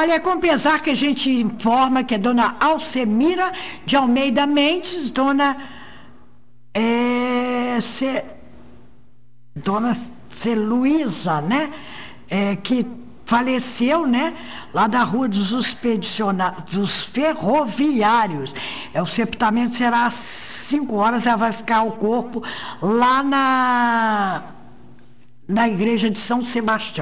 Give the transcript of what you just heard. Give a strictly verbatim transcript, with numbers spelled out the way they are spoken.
Olha, é com pesar que a gente informa que a dona Alcemira de Almeida Mendes, dona... É, C, dona C. Luísa, né? É, que faleceu, né? Lá da Rua dos Expedicionários, dos Ferroviários. É, o sepultamento será às cinco horas, ela vai ficar o corpo lá na, na igreja de São Sebastião.